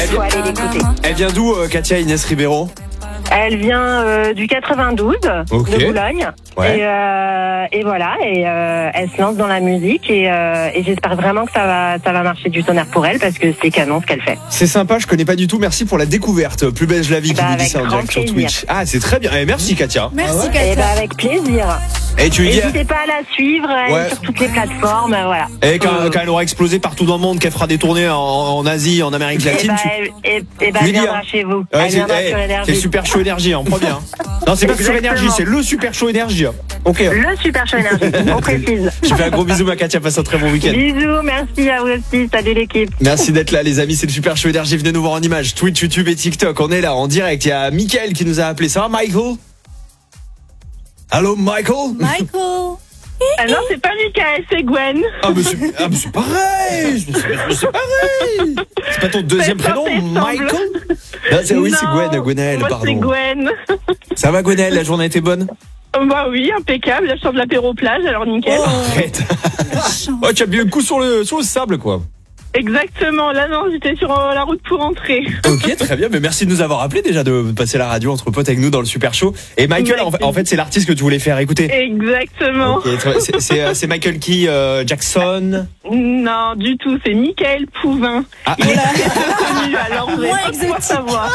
Faut aller l'écouter. Elle vient d'où, Katia Inès Ribeiro? Elle vient du 92, Ok. de Boulogne. Ouais. Et voilà, elle se lance dans la musique et j'espère vraiment que ça va marcher du tonnerre pour elle parce que c'est canon ce qu'elle fait. C'est sympa, je connais pas du tout. Merci pour la découverte. Plus belle je la vis qui nous dit avec ça en grand direct sur plaisir. Twitch. Ah, c'est très bien. Merci Katia. Merci Et Katia. avec plaisir. Et tu lui dis, N'hésitez pas à la suivre, elle Ouais. est sur toutes les plateformes, voilà. et quand elle aura explosé partout dans le monde, qu'elle fera des tournées en Asie, en Amérique latine, tu... Elle lui dis, viendra hein. chez vous. Ouais, Elle viendra sur c'est Énergie. Super Show Énergie, on prend bien. Non, c'est pas sur Énergie, c'est le Super Show Énergie. Ok. Le Super Show Énergie, on précise. Je fais un gros bisou, ma Katia, passe un très bon week-end. Bisous, merci à vous aussi, salut l'équipe. Merci d'être là, les amis. C'est le Super Show Énergie. Venez nous voir en images. Twitch, YouTube et TikTok. On est là en direct. Il y a Mickaël qui nous a appelé. Ça va, Michael? Allô, Michael? Michael. Ah non, c'est pas Mickaël, c'est Gwen. Ah, mais c'est pareil. C'est pareil. C'est pas ton deuxième Faites prénom, porter semble. Michael? Oui, c'est Gwenaël, moi, pardon. c'est Gwen. Ça va, Gwenaël? La journée était bonne? Bah oui, impeccable. Là, je sors de l'apéro plage, alors nickel. Arrête. Oh, tu as bien le coup sur le sable, quoi. Exactement. Là, non, j'étais sur la route pour rentrer. Ok, très bien. Mais merci de nous avoir appelé déjà, de passer la radio entre potes avec nous dans le Super Show. Et Michael, en fait, c'est l'artiste que tu voulais faire écouter. Exactement. Ok, c'est Michael qui Jackson. Non, du tout. C'est Mickaël Pouvin. Ah. Il est très connu, alors vous Moins allez pas pouvoir exotique. savoir.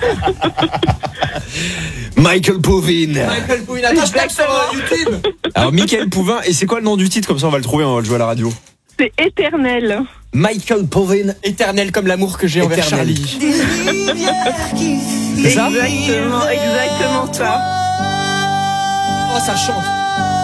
Michael Pouvin. Michael Pouvin, hashtag sur YouTube. Alors Michael Pouvin, et c'est quoi le nom du titre? Comme ça on va le trouver, on va le jouer à la radio. C'est éternel. Michael Pouvin. Éternel comme l'amour que j'ai envers Éternel. Charlie. C'est ça? Exactement ça. Oh, ça chante.